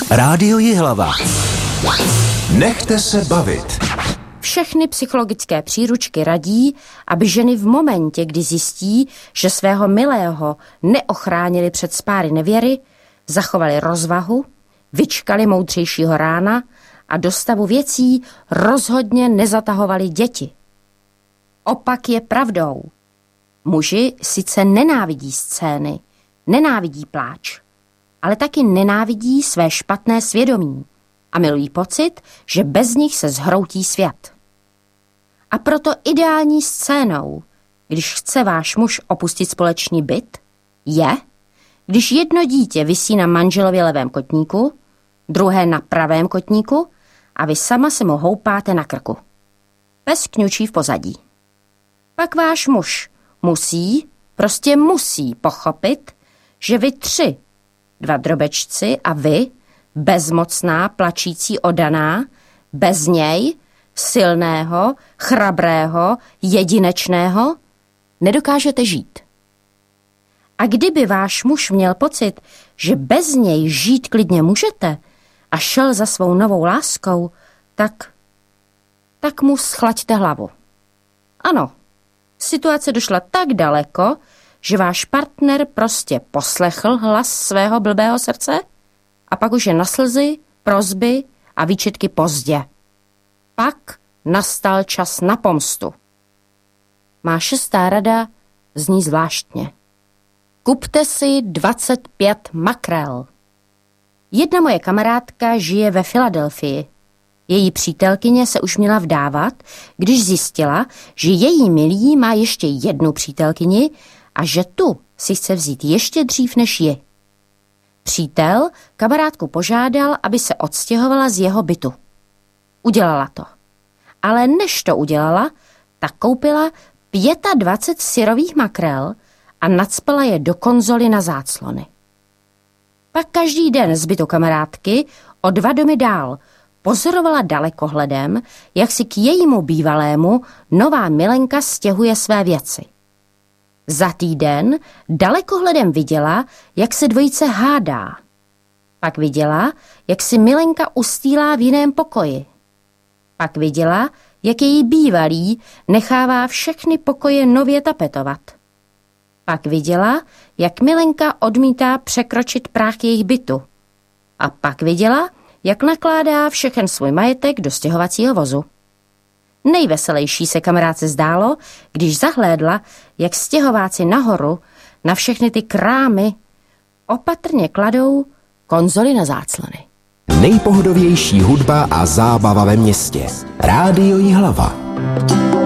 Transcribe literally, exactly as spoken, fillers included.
Rádio Jihlava. Nechte se bavit. Všechny psychologické příručky radí, aby ženy v momentě, kdy zjistí, že svého milého neochránili před spáry nevěry, zachovali rozvahu, vyčkali moudřejšího rána a do stavu věcí rozhodně nezatahovali děti. Opak je pravdou. Muži sice nenávidí scény, nenávidí pláč, ale taky nenávidí své špatné svědomí a milují pocit, že bez nich se zhroutí svět. A proto ideální scénou, když chce váš muž opustit společný byt, je, když jedno dítě visí na manželově levém kotníku, druhé na pravém kotníku a vy sama se mu houpáte na krku. Pes kňučí v pozadí. Pak váš muž musí, prostě musí pochopit, že vy tři, dva drobečci a vy, bezmocná, plačící odaná, bez něj, silného, chrabrého, jedinečného, nedokážete žít. A kdyby váš muž měl pocit, že bez něj žít klidně můžete a šel za svou novou láskou, tak, tak mu schlaďte hlavu. Ano, situace došla tak daleko, že váš partner prostě poslechl hlas svého blbého srdce a pak už je na slzy, prosby a výčitky pozdě. Pak nastal čas na pomstu. Má šestá rada zní zvláštně. Kupte si dvacet pět makrel. Jedna moje kamarádka žije ve Filadelfii. Její přítelkyně se už měla vdávat, když zjistila, že její milý má ještě jednu přítelkyni a že tu si chce vzít ještě dřív než ji. Přítel kamarádku požádal, aby se odstěhovala z jeho bytu. Udělala to. Ale než to udělala, tak koupila dvacet pět syrových makrel a nacpala je do konzoly na záclony. Pak každý den z bytu kamarádky o dva domy dál pozorovala dalekohledem, jak si k jejímu bývalému nová milenka stěhuje své věci. Za týden dalekohledem viděla, jak se dvojice hádá. Pak viděla, jak si milenka ustýlá v jiném pokoji. Pak viděla, jak její bývalý nechává všechny pokoje nově tapetovat. Pak viděla, jak milenka odmítá překročit práh jejich bytu. A pak viděla, jak nakládá všechen svůj majetek do stěhovacího vozu. Nejveselější se kamarádce zdálo, když zahlédla, jak stěhováci nahoru na všechny ty krámy opatrně kladou konzoly na záclony. Nejpohodovější hudba a zábava ve městě. Rádio Jihlava.